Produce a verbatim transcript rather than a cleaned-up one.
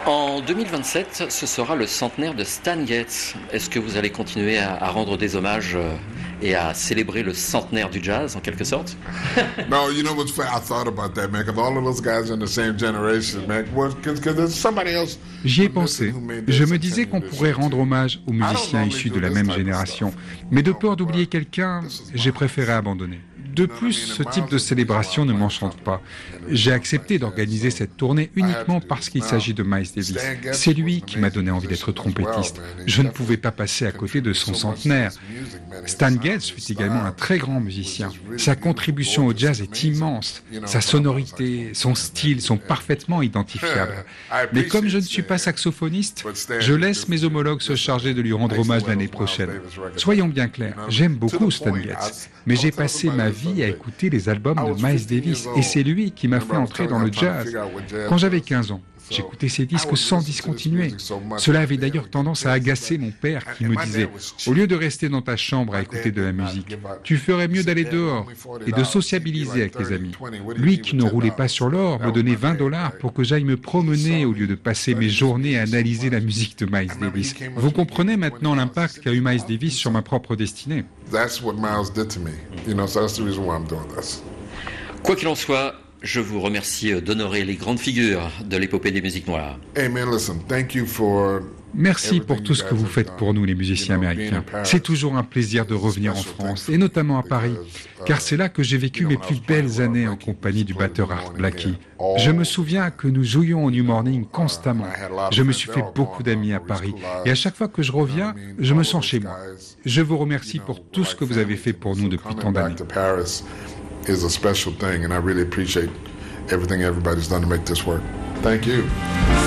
En deux mille vingt-sept, ce sera le centenaire de Stan Getz. Est-ce que vous allez continuer à, à rendre des hommages euh, et à célébrer le centenaire du jazz, en quelque sorte? No, you know what's funny? I thought about that, man, because all of those guys are in the same generation, man. Because there's somebody else. J'y ai pensé. Je me disais qu'on pourrait rendre hommage aux musiciens issus de la même génération. Mais de peur d'oublier quelqu'un, j'ai préféré abandonner. De plus, ce type de célébration ne m'enchante pas. J'ai accepté d'organiser cette tournée uniquement parce qu'il s'agit de Miles Davis. C'est lui qui m'a donné envie d'être trompettiste. Je ne pouvais pas passer à côté de son centenaire. Stan Getz fut également un très grand musicien. Sa contribution au jazz est immense. Sa sonorité, son style sont parfaitement identifiables. Mais comme je ne suis pas saxophoniste, je laisse mes homologues se charger de lui rendre hommage l'année prochaine. Soyons bien clairs, j'aime beaucoup Stan Getz, mais j'ai passé ma vie à écouter les albums de Miles Davis et c'est lui qui m'a fait entrer dans le jazz. Quand j'avais quinze ans, j'écoutais ses disques sans discontinuer. Cela avait d'ailleurs tendance à agacer mon père qui me disait « Au lieu de rester dans ta chambre à écouter de la musique, tu ferais mieux d'aller dehors et de sociabiliser avec tes amis. » Lui qui ne roulait pas sur l'or me donnait vingt dollars pour que j'aille me promener au lieu de passer mes journées à analyser la musique de Miles Davis. Vous comprenez maintenant l'impact qu'a eu Miles Davis sur ma propre destinée. Quoi qu'il en soit, je vous remercie d'honorer les grandes figures de l'épopée des musiques noires. Merci pour tout ce que vous faites pour nous, les musiciens américains. C'est toujours un plaisir de revenir en France, et notamment à Paris, car c'est là que j'ai vécu mes plus belles années en compagnie du batteur Art Blakey. Je me souviens que nous jouions au New Morning constamment. Je me suis fait beaucoup d'amis à Paris, et à chaque fois que je reviens, je me sens chez moi. Je vous remercie pour tout ce que vous avez fait pour nous depuis tant d'années. Is a special thing, and I really appreciate everything everybody's done to make this work. Thank you.